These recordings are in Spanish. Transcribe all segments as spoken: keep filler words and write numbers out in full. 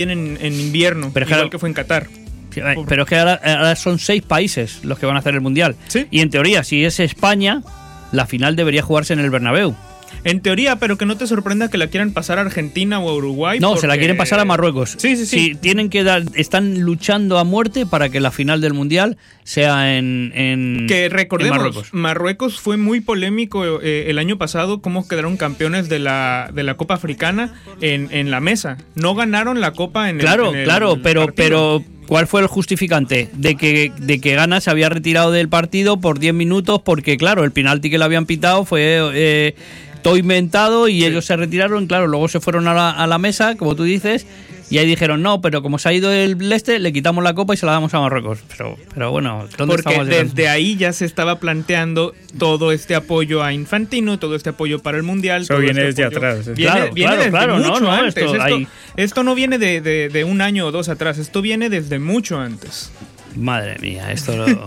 en, en invierno, pero igual claro, que fue en Qatar. Pero es que ahora, ahora son seis países los que van a hacer el Mundial. ¿Sí? Y en teoría, si es España, la final debería jugarse en el Bernabéu. En teoría, pero que no te sorprenda que la quieran pasar a Argentina o a Uruguay. No, porque... se la quieren pasar a Marruecos. Sí, sí, sí. sí tienen que dar, están luchando a muerte para que la final del Mundial sea en, en Que recordemos, en Marruecos. Marruecos fue muy polémico eh, el año pasado, cómo quedaron campeones de la, de la Copa Africana en, en la mesa. No ganaron la Copa en el Claro, en el claro, pero, partido. pero ¿cuál fue el justificante? De que, de que Ghana se había retirado del partido por diez minutos porque, claro, el penalti que le habían pitado fue... Eh, todo inventado y sí. ellos se retiraron, claro, luego se fueron a la, a la mesa, como tú dices, y ahí dijeron, no, pero como se ha ido el este, le quitamos la copa y se la damos a Marruecos. Pero, pero bueno, ¿dónde Porque estamos desde llegando? ahí ya se estaba planteando todo este apoyo a Infantino, todo este apoyo para el Mundial. Eso todo viene este desde apoyo. atrás. ¿eh? Viene, Claro, viene claro, desde claro, mucho no, no, antes. esto, Esto, hay... esto no viene de, de, de un año o dos atrás, esto viene desde mucho antes. Madre mía, esto lo,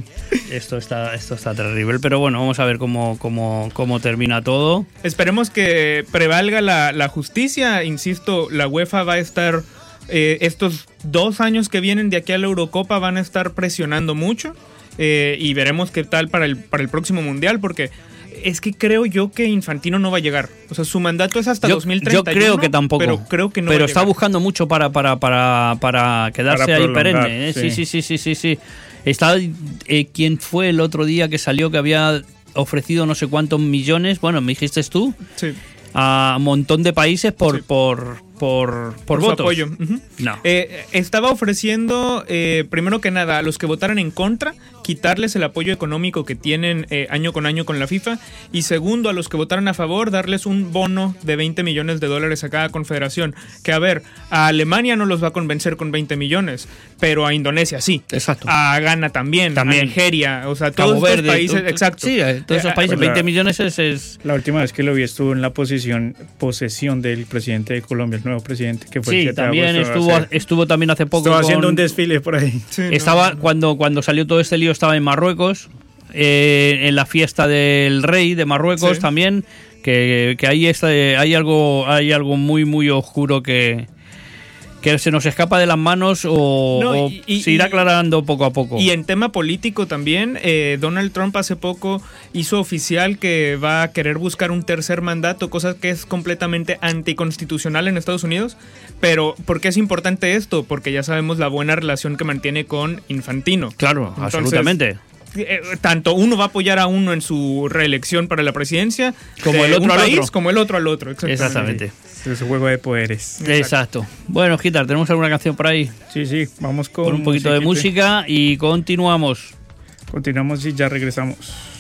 esto está esto está terrible, pero bueno, vamos a ver cómo cómo cómo termina todo. Esperemos que prevalga la, la justicia, insisto, la UEFA va a estar eh, estos dos años que vienen de aquí a la Eurocopa van a estar presionando mucho eh, y veremos qué tal para el para el próximo Mundial, porque es que creo yo que Infantino no va a llegar. O sea, su mandato es hasta yo, dos mil treinta y uno. Yo creo que tampoco. Pero creo que no Pero va a está llegar. buscando mucho para para para para quedarse Para ahí prolongar, perenne. ¿eh? Sí, sí. sí, sí, sí, sí, sí. Está eh, ¿quién fue el otro día que salió que había ofrecido no sé cuántos millones? Bueno, me dijiste tú. Sí. A un montón de países por Sí. por por, por, Por su votos. apoyo. Ujú. No. Eh, estaba ofreciendo, eh, primero que nada, a los que votaran en contra, quitarles el apoyo económico que tienen eh, año con año con la FIFA. Y segundo, a los que votaran a favor, darles un bono de veinte millones de dólares a cada confederación. Que a ver, a Alemania no los va a convencer con veinte millones, pero a Indonesia sí. Exacto. A Ghana también, También. a Nigeria, o sea, Cabo todos estos Verde, países, tú- tú- exacto. Sí, eh, todos esos Eh, países, pues la- veinte millones es, es La última vez que lo vi estuvo en la posición, posesión del presidente de Colombia, el nuevo presidente, que fue el sí, siete de también agosto, estuvo hace- estuvo también hace poco Estaba con- haciendo un desfile por ahí. Sí, no, estaba no, no. cuando cuando salió todo este lío estaba en Marruecos, eh, en la fiesta del rey de Marruecos Sí. también, que, que ahí está, hay algo hay algo muy muy oscuro que que se nos escapa de las manos o, No, o y- y- se irá y- aclarando poco a poco. Y en tema político también, eh, Donald Trump hace poco hizo oficial que va a querer buscar un tercer mandato, cosa que es completamente anticonstitucional en Estados Unidos. Pero, ¿por qué es importante esto? Porque ya sabemos la buena relación que mantiene con Infantino. Claro, Entonces, absolutamente. Eh, tanto uno va a apoyar a uno en su reelección para la presidencia, Como de el otro un al país, otro. como el otro al otro. Exactamente. Es un juego de poderes. Exacto. Bueno, Gitar, ¿tenemos alguna canción por ahí? Sí, sí, vamos con, Con un poquito de musiquita. música y continuamos. Continuamos y ya regresamos.